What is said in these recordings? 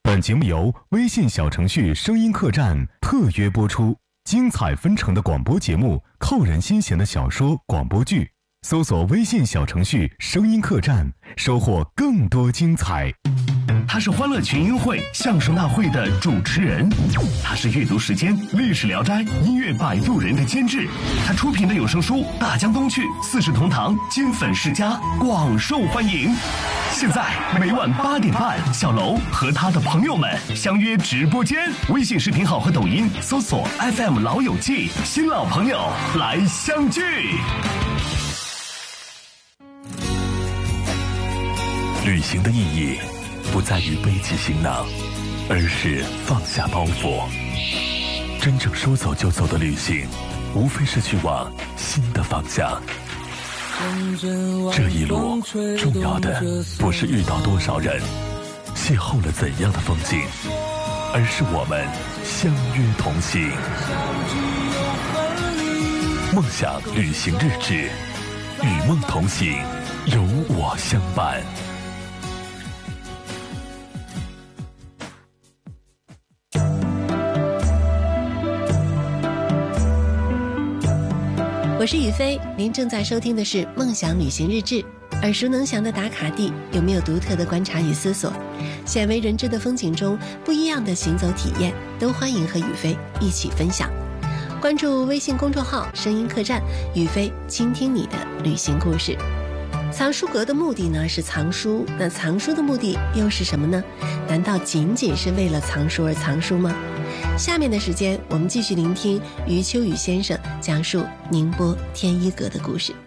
本节目由微信小程序声音客栈特约播出，精彩纷呈的广播节目，扣人心弦的小说广播剧，搜索微信小程序声音客栈，收获更多精彩。 他是欢乐群英会相声大会的主持人，他是阅读时间历史聊斋音乐摆渡人的监制，他出品的有声书《大江东去》四世同堂金粉世家广受欢迎。现在每晚8点半，小楼和他的朋友们相约直播间，微信视频号和抖音搜索 FM 老友记，新老朋友来相聚。旅行的意义不在于背起行囊，而是放下包袱。真正说走就走的旅行，无非是去往新的方向。这一路重要的不是遇到多少人，邂逅了怎样的风景，而是我们相约同行。梦想旅行日志，与梦同行，有我相伴。 我是雨飞，您正在收听的是梦想旅行日志。耳熟能详的打卡地，有没有独特的观察与思索？鲜为人知的风景中不一样的行走体验，都欢迎和雨飞一起分享。关注微信公众号声音客栈，雨飞倾听你的旅行故事。藏书阁的目的呢是藏书，那藏书的目的又是什么呢？难道仅仅是为了藏书而藏书吗？下面的时间，我们继续聆听余秋雨先生讲述宁波天一阁的故事。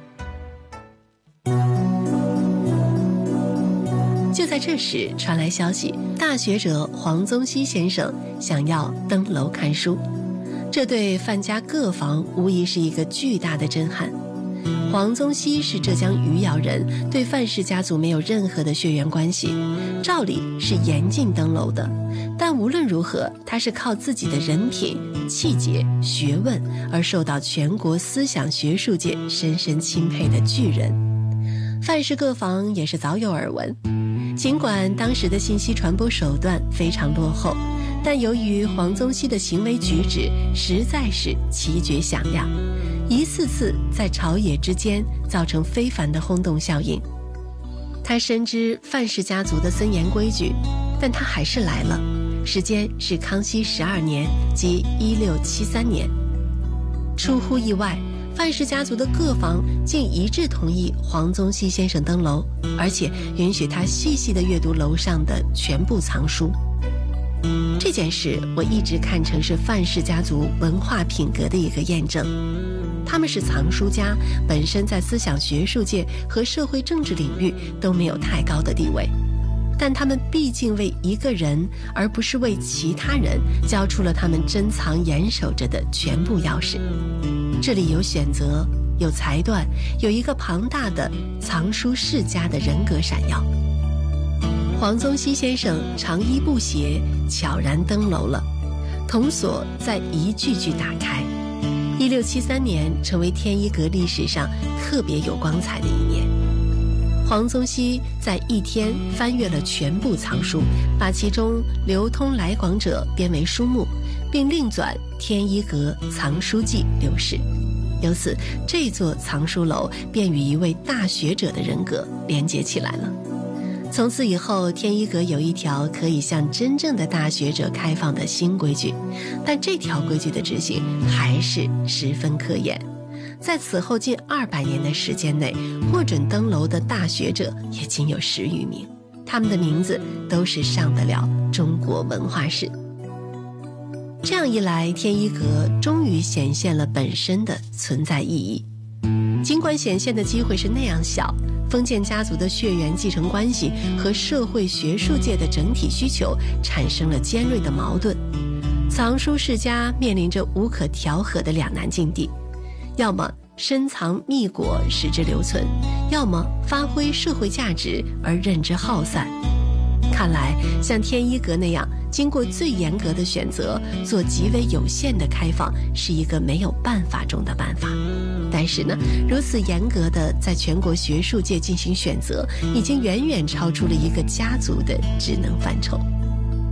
就在这时，传来消息，大学者黄宗羲先生想要登楼看书，这对范家各房无疑是一个巨大的震撼。黄宗羲是浙江余姚人，对范氏家族没有任何的血缘关系，照理是严禁登楼的。但无论如何，他是靠自己的人品、气节、学问而受到全国思想学术界深深钦佩的巨人。范氏各房也是早有耳闻，尽管当时的信息传播手段非常落后，但由于黄宗羲的行为举止实在是奇绝响亮，一次次在朝野之间造成非凡的轰动效应。他深知范氏家族的森严规矩，但他还是来了。时间是康熙12年，即1673年。出乎意外，范氏家族的各房竟一致同意黄宗羲先生登楼，而且允许他细细地阅读楼上的全部藏书。这件事我一直看成是范氏家族文化品格的一个验证。他们是藏书家，本身在思想学术界和社会政治领域都没有太高的地位，但他们毕竟为一个人，而不是为其他人，交出了他们珍藏严守着的全部钥匙。这里有选择，有裁断，有一个庞大的藏书世家的人格闪耀。黄宗羲先生长衣布鞋，悄然登楼了，铜锁在一句句打开。1673年成为天一阁历史上特别有光彩的一年。黄宗羲在一天翻阅了全部藏书，把其中流通来广者编为书目，并另纂《天一阁藏书记》流示。由此，这座藏书楼便与一位大学者的人格连接起来了。从此以后，天一阁有一条可以向真正的大学者开放的新规矩，但这条规矩的执行还是十分科严。在此后近200年的时间内，获准登楼的大学者也仅有10余名，他们的名字都是上得了中国文化史。这样一来，天一阁终于显现了本身的存在意义。尽管显现的机会是那样小，封建家族的血缘继承关系和社会学术界的整体需求产生了尖锐的矛盾，藏书世家面临着无可调和的两难境地，要么深藏秘果使之留存，要么发挥社会价值而任之耗散。看来像天一阁那样经过最严格的选择，做极为有限的开放，是一个没有办法中的办法。但是呢，如此严格的在全国学术界进行选择，已经远远超出了一个家族的职能范畴。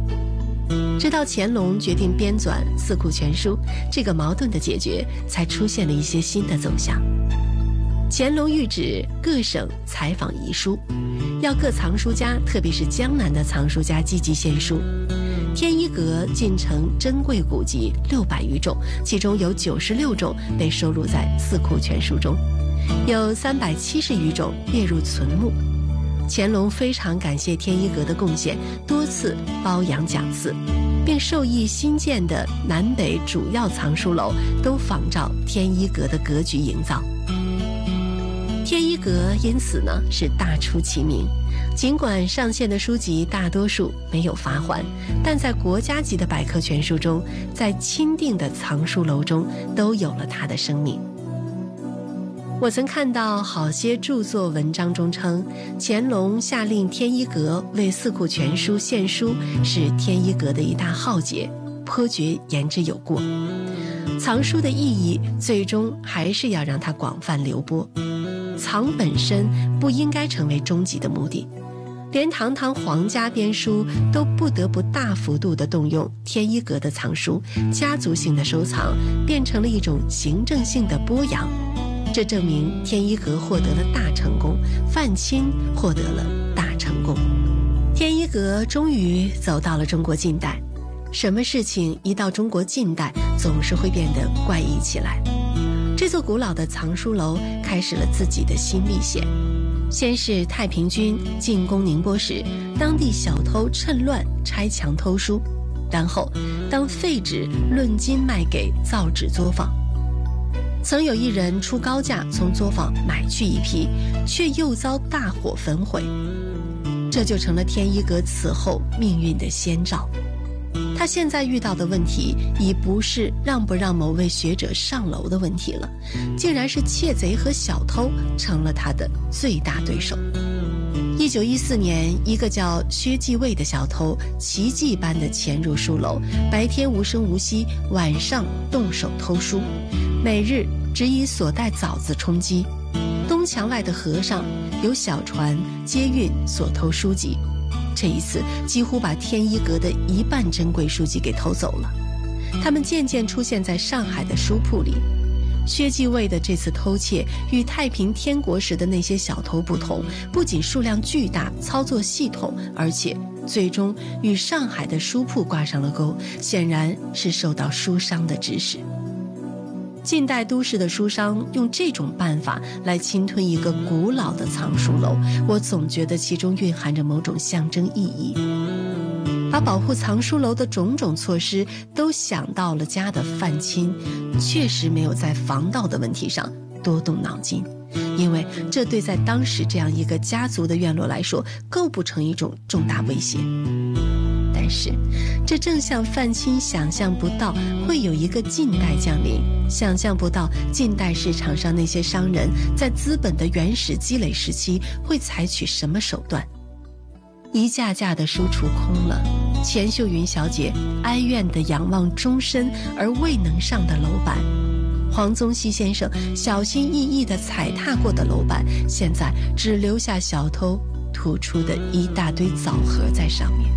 直到乾隆决定编纂《四库全书》，这个矛盾的解决才出现了一些新的走向。乾隆谕旨各省采访遗书，要各藏书家，特别是江南的藏书家积极献书。天一阁进呈珍贵古籍600余种，其中有96种被收录在《四库全书》中，有370余种列入存目。乾隆非常感谢天一阁的贡献，多次褒扬奖赐，并授意新建的南北主要藏书楼都仿照天一阁的格局营造。天一阁因此呢是大出其名，尽管上线的书籍大多数没有发还，但在国家级的百科全书中，在钦定的藏书楼中都有了它的声命。我曾看到好些著作文章中称，乾隆下令天一阁为四库全书献书，是天一阁的一大浩劫，颇觉言之有过。藏书的意义最终还是要让它广泛流播，藏本身不应该成为终极的目的。连堂堂皇家编书都不得不大幅度地动用天一阁的藏书，家族性的收藏变成了一种行政性的播扬。这证明天一阁获得了大成功，范钦获得了大成功。天一阁终于走到了中国近代，什么事情一到中国近代总是会变得怪异起来。这座古老的藏书楼开始了自己的新历险。先是太平军进攻宁波时，当地小偷趁乱拆墙偷书，然后当废纸论斤卖给造纸作坊。曾有一人出高价从作坊买去一批，却又遭大火焚毁，这就成了天一阁此后命运的先兆。他现在遇到的问题已不是让不让某位学者上楼的问题了，竟然是窃贼和小偷成了他的最大对手。1914年，一个叫薛继卫的小偷奇迹般地潜入书楼，白天无声无息，晚上动手偷书，每日只以所带枣子充饥。东墙外的河上有小船接运所偷书籍，这一次几乎把天一阁的一半珍贵书籍给偷走了。他们渐渐出现在上海的书铺里。薛继卫的这次偷窃与太平天国时的那些小偷不同，不仅数量巨大，操作系统，而且最终与上海的书铺挂上了钩，显然是受到书商的指使。近代都市的书商用这种办法来侵吞一个古老的藏书楼，我总觉得其中蕴含着某种象征意义。把保护藏书楼的种种措施都想到了家的范钦，确实没有在防盗的问题上多动脑筋，因为这对在当时这样一个家族的院落来说构不成一种重大威胁。但是这正像范钦想象不到会有一个近代降临，想象不到近代市场上那些商人在资本的原始积累时期会采取什么手段。一架架的书橱空了，钱秀云小姐哀怨地仰望终身而未能上的楼板，黄宗羲先生小心翼翼地踩踏过的楼板，现在只留下小偷吐出的一大堆枣核在上面。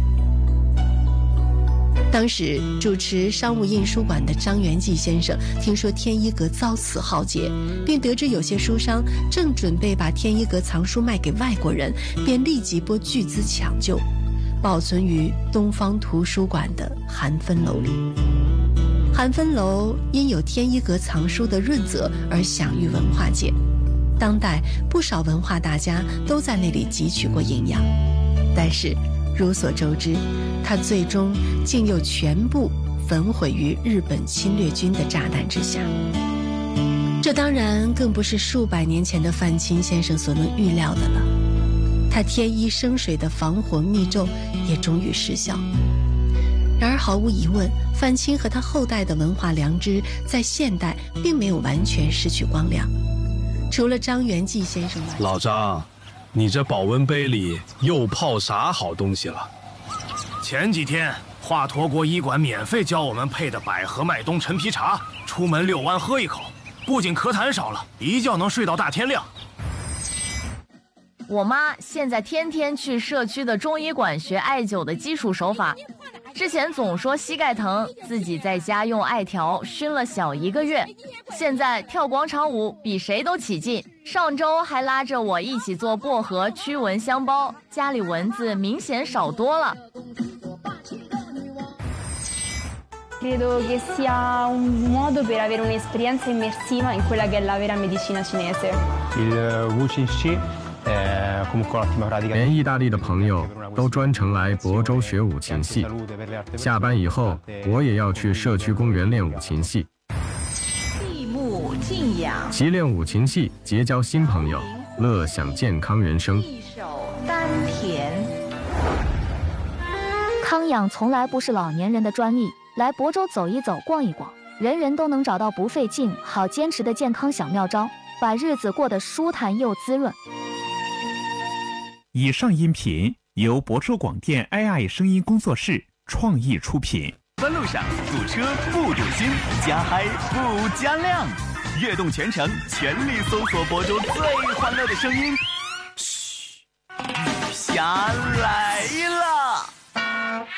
当时主持商务印书馆的张元济先生听说天一阁遭此浩劫，并得知有些书商正准备把天一阁藏书卖给外国人，便立即拨巨资抢救，保存于东方图书馆的韩芬楼里。韩芬楼因有天一阁藏书的润泽而享誉文化界，当代不少文化大家都在那里汲取过营养，但是如所周知，它最终竟又全部焚毁于日本侵略军的炸弹之下。这当然更不是数百年前的范钦先生所能预料的了。他天一生水的防火密咒也终于失效。然而毫无疑问，范钦和他后代的文化良知在现代并没有完全失去光亮。除了张元济先生外， 老张，你这保温杯里又泡啥好东西了？ 前几天华佗国医馆免费教我们配的百合麦冬陈皮茶，出门遛弯喝一口，不仅咳痰少了，一觉能睡到大天亮。 我妈现在天天去社区的中医馆学艾灸的基础手法， 之前总说膝盖疼，自己在家用艾条熏了小1个月，现在跳广场舞比谁都起劲。上周还拉着我一起做薄荷驱蚊香包，家里蚊子明显少多了。 Credo che sia un modo per avere un'esperienza immersiva in quella che è la vera medicina cinese. Il Wuqingxi comunque un'ottima pratica. 连意大利的朋友都专程来亳州学五禽戏，下班以后我也要去社区公园练五禽戏。 闭目静养， 习练五禽戏，结交新朋友，乐享健康人生。 一手丹田。 康养从来不是老年人的专利。来亳州走一走、逛一逛，人人都能找到不费劲、好坚持的健康小妙招，把日子过得舒坦又滋润。 以上音频由亳州广电 AI 声音工作室创意出品。 弯路上堵车不堵心，加嗨不加量，跃动全城，全力搜索亳州最欢乐的声音。嘘，雨霞